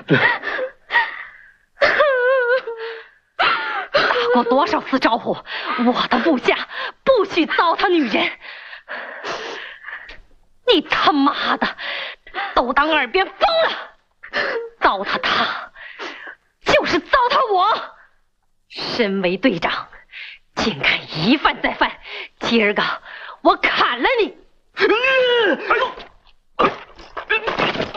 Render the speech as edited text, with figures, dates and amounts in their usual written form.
打过多少次招呼，我的部下不许糟蹋女人。你他妈的都当耳边风了，糟蹋他就是糟蹋我。身为队长，竟敢一犯再犯，今儿个我砍了你！ 哎呦！